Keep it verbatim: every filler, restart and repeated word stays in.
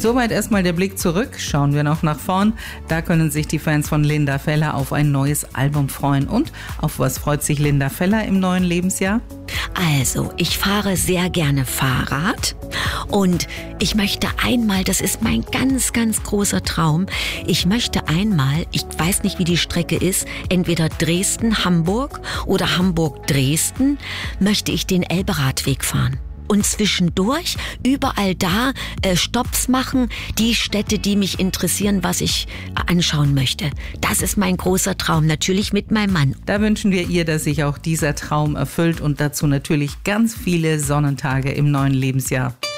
Soweit erstmal der Blick zurück. Schauen wir noch nach vorn. Da können sich die Fans von Linda Feller auf ein neues Album freuen. Und auf was freut sich Linda Feller im neuen Lebensjahr? Also, ich fahre sehr gerne Fahrrad und ich möchte einmal, das ist mein ganz, ganz großer Traum, ich möchte einmal, ich weiß nicht, wie die Strecke ist, entweder Dresden-Hamburg oder Hamburg-Dresden, möchte ich den Elberadweg fahren. Und zwischendurch überall da äh, Stopps machen, die Städte, die mich interessieren, was ich äh, anschauen möchte. Das ist mein großer Traum, natürlich mit meinem Mann. Da wünschen wir ihr, dass sich auch dieser Traum erfüllt und dazu natürlich ganz viele Sonnentage im neuen Lebensjahr.